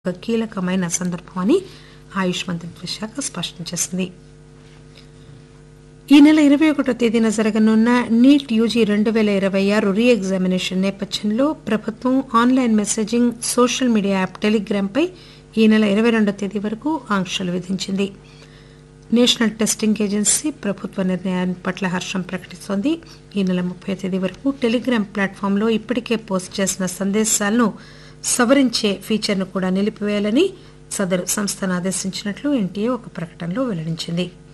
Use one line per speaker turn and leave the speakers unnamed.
ఒక కీలకమైన సందర్భమని ఆయుష్ మంత్రిత్వ శాఖ స్పష్టం చేసింది. ఈ నెల 21వ తేదీన జరగనున్న నీట్ యూజీ 2026 రీ ఎగ్జామినేషన్ నేపథ్యంలో ప్రభుత్వం online messaging, social media app టెలిగ్రామ్పై ఈ నెల 22వ తేదీ వరకు ఆంక్షలు విధించింది. నేషనల్ టెస్టింగ్ ఏజెన్సీ ప్రభుత్వ నిర్ణయం పట్ల హర్షం ప్రకటిస్తోంది. ఈ నెల 30వ తేదీ వరకు టెలిగ్రామ్ ప్లాట్ఫామ్లో ఇప్పటికే పోస్ట్ చేసిన సందేశాలను సవరించే ఫీచర్ను కూడా నిలిపివేయాలని సదరు సంస్థను ఆదేశించినట్లు ఎన్టీఏ ఒక ప్రకటనలో వెల్లడించింది.